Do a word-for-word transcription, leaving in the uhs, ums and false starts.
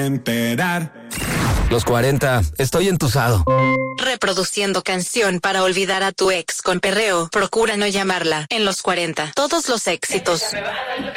enterar. Los cuarenta, estoy entusado. Reproduciendo canción para olvidar a tu ex con perreo. Procura no llamarla. En los cuarenta, todos los éxitos.